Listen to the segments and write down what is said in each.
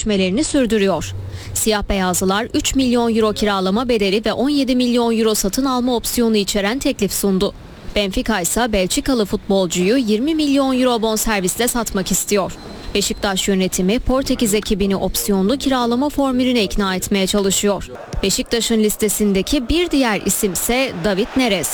görüşmelerini sürdürüyor. Siyah beyazlılar 3 milyon euro kiralama bedeli ve 17 milyon euro satın alma opsiyonu içeren teklif sundu. Benfica ise Belçikalı futbolcuyu 20 milyon euro bonservisle satmak istiyor. Beşiktaş yönetimi Portekiz ekibini opsiyonlu kiralama formülüne ikna etmeye çalışıyor. Beşiktaş'ın listesindeki bir diğer isimse David Neres.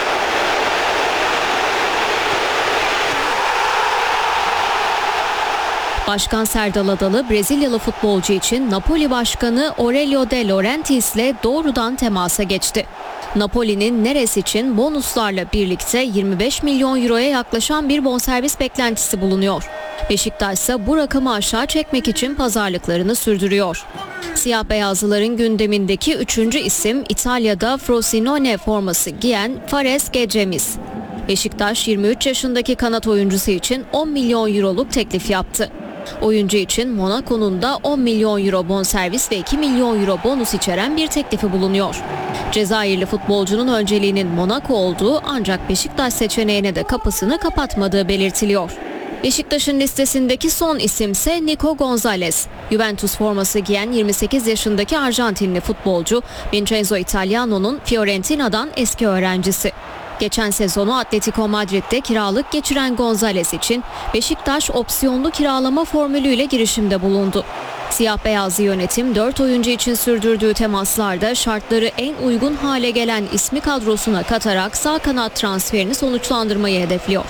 Başkan Serdal Adalı Brezilyalı futbolcu için Napoli Başkanı Aurelio De Laurentiis ile doğrudan temasa geçti. Napoli'nin Neres için bonuslarla birlikte 25 milyon euroya yaklaşan bir bonservis beklentisi bulunuyor. Beşiktaş ise bu rakamı aşağı çekmek için pazarlıklarını sürdürüyor. Siyah beyazlıların gündemindeki üçüncü isim İtalya'da Frosinone forması giyen Fares Gecemis. Beşiktaş 23 yaşındaki kanat oyuncusu için 10 milyon euroluk teklif yaptı. Oyuncu için Monaco'nun da 10 milyon euro bonservis ve 2 milyon euro bonus içeren bir teklifi bulunuyor. Cezayirli futbolcunun önceliğinin Monaco olduğu ancak Beşiktaş seçeneğine de kapısını kapatmadığı belirtiliyor. Beşiktaş'ın listesindeki son isimse Nico Gonzalez. Juventus forması giyen 28 yaşındaki Arjantinli futbolcu Vincenzo Italiano'nun Fiorentina'dan eski öğrencisi. Geçen sezonu Atletico Madrid'de kiralık geçiren Gonzalez için Beşiktaş opsiyonlu kiralama formülüyle girişimde bulundu. Siyah beyazlı yönetim 4 oyuncu için sürdürdüğü temaslarda şartları en uygun hale gelen ismi kadrosuna katarak sağ kanat transferini sonuçlandırmayı hedefliyor.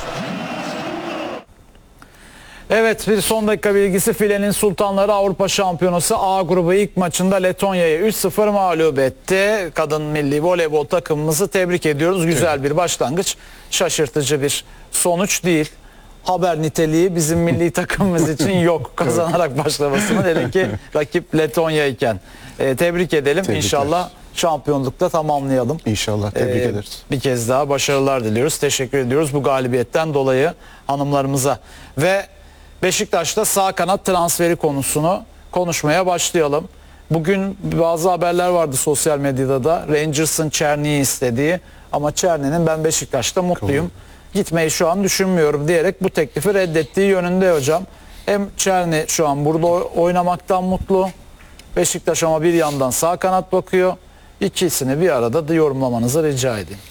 Evet, bir son dakika bilgisi. Filenin Sultanları Avrupa Şampiyonası A grubu ilk maçında Letonya'yı 3-0 mağlup etti. Kadın milli voleybol takımımızı tebrik ediyoruz. Güzel bir başlangıç. Şaşırtıcı bir sonuç değil. Haber niteliği bizim milli takımımız için yok. Kazanarak başlamasını, hele ki rakip Letonya iken. Tebrik edelim. Tebrikler. İnşallah şampiyonlukta tamamlayalım. İnşallah, tebrik ederiz. Bir kez daha başarılar diliyoruz. Teşekkür ediyoruz bu galibiyetten dolayı hanımlarımıza. Ve Beşiktaş'ta sağ kanat transferi konusunu konuşmaya başlayalım. Bugün bazı haberler vardı sosyal medyada da. Rangers'ın Çerni'yi istediği, ama Çerni'nin ben Beşiktaş'ta mutluyum, gitmeyi şu an düşünmüyorum diyerek bu teklifi reddettiği yönünde hocam. Hem Çerni şu an burada oynamaktan mutlu. Beşiktaş ama bir yandan sağ kanat bakıyor. İkisini bir arada da yorumlamanızı rica edeyim.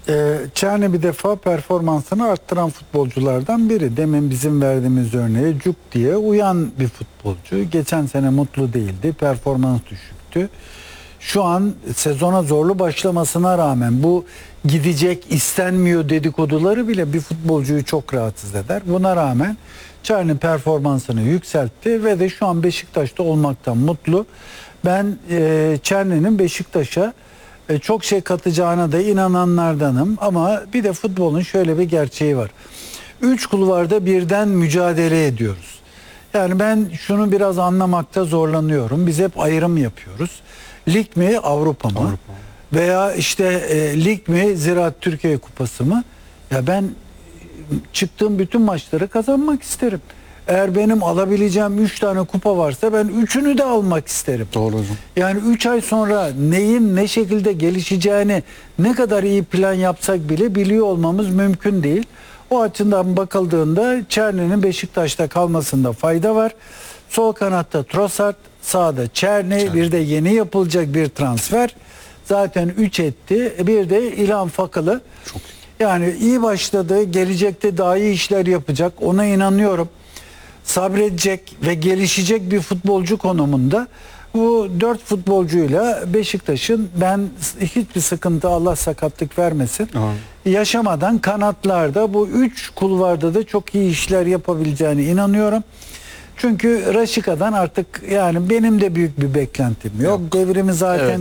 Çerni bir defa performansını arttıran futbolculardan biri. Demin bizim verdiğimiz örneğe Cuk diye uyan bir futbolcu. Geçen sene mutlu değildi. Performans düşüktü. Şu an sezona zorlu başlamasına rağmen bu gidecek, istenmiyor dedikoduları bile bir futbolcuyu çok rahatsız eder. Buna rağmen Çerni performansını yükseltti ve de şu an Beşiktaş'ta olmaktan mutlu. Ben Çerni'nin Beşiktaş'a çok şey katacağına da inananlardanım, ama bir de futbolun şöyle bir gerçeği var. 3 kulvarda birden mücadele ediyoruz. Yani ben şunu biraz anlamakta zorlanıyorum. Biz hep ayrım yapıyoruz. Lig mi, Avrupa mı? Avrupa. Veya işte lig mi, Ziraat Türkiye Kupası mı? Ya ben çıktığım bütün maçları kazanmak isterim. Eğer benim alabileceğim 3 tane kupa varsa ben 3'ünü de almak isterim. Doğru hocam. Yani 3 ay sonra neyin ne şekilde gelişeceğini ne kadar iyi plan yapsak bile biliyor olmamız mümkün değil. O açıdan bakıldığında Çerni'nin Beşiktaş'ta kalmasında fayda var. Sol kanatta Trossard, sağda Çerni, bir de yeni yapılacak bir transfer. Zaten 3 etti. Bir de İlhan Fakılı. Çok iyi. Yani iyi başladı. Gelecekte daha iyi işler yapacak. Ona inanıyorum. Sabredecek ve gelişecek bir futbolcu konumunda. Bu 4 futbolcuyla Beşiktaş'ın ben hiçbir sıkıntı, Allah sakatlık vermesin, yaşamadan kanatlarda bu 3 kulvarda da çok iyi işler yapabileceğine inanıyorum. Çünkü Raşika'dan artık yani benim de büyük bir beklentim yok. Devrimi zaten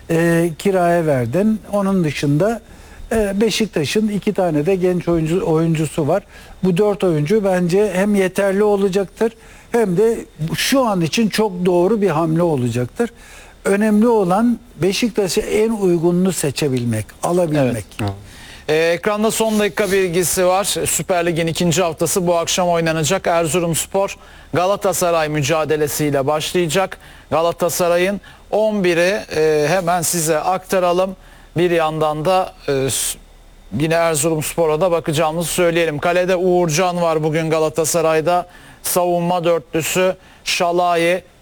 kiraya verdin. Onun dışında Beşiktaş'ın 2 tane de genç oyuncusu var. Bu 4 oyuncu bence hem yeterli olacaktır hem de şu an için çok doğru bir hamle olacaktır. Önemli olan Beşiktaş'a en uygununu seçebilmek, alabilmek. Evet. Ekranda son dakika bilgisi var. Süper Lig'in 2. haftası bu akşam oynanacak. Erzurumspor Galatasaray mücadelesiyle başlayacak. Galatasaray'ın 11'i hemen size aktaralım. Bir yandan da yine Erzurumspor'a da bakacağımızı söyleyelim. Kalede Uğurcan var bugün Galatasaray'da. Savunma dörtlüsü Şalai,